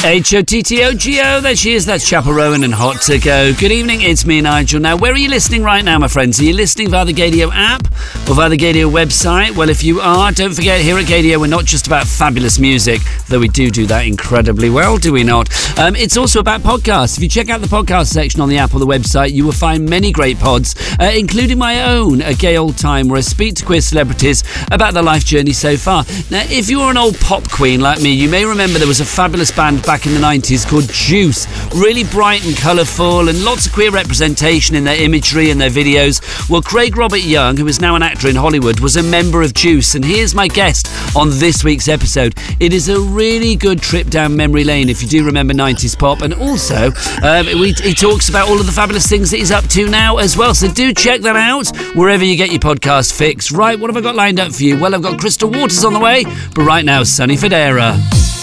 H-O-T-T-O-G-O, there she is, that's Chapel Rowan and Hot to Go. Good evening, it's me, Nigel. Now, where are you listening right now, my friends? Are you listening via the Gaydio app or via the Gaydio website? Well, if you are, don't forget, here at Gaydio, we're not just about fabulous music, though we do that incredibly well, do we not? It's also about podcasts. If you check out the podcast section on the app or the website, you will find many great pods, including my own, A Gay Old Time, where I speak to queer celebrities about their life journey so far. Now, if you're an old pop queen like me, you may remember there was a fabulous band back in the 90s called Juice. Really bright and colourful and lots of queer representation in their imagery and their videos. Well, Craig Robert Young, who is now an actor in Hollywood, was a member of Juice, and here's my guest on this week's episode. It is a really good trip down memory lane if you do remember 90s pop, and also he talks about all of the fabulous things that he's up to now as well, so do check that out wherever you get your podcast fix. Right, what have I got lined up for you? Well, I've got Crystal Waters on the way, but right now, Sonny Fodera.